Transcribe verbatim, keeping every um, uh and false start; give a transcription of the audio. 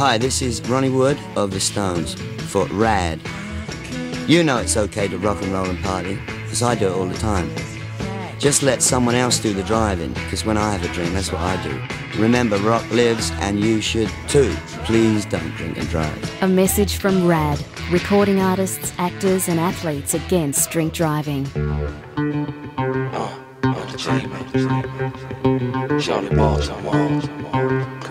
Hi, this is Ronnie Wood of The Stones for Rad. You know it's okay to rock and roll and party, because I do it all the time. Just let someone else do the driving, because when I have a drink, that's what I do. Remember, rock lives, and you should too. Please don't drink and drive. A message from RAD, recording artists, actors and athletes against drink driving. Uh, Uncle J, man. Charlie Baltimore.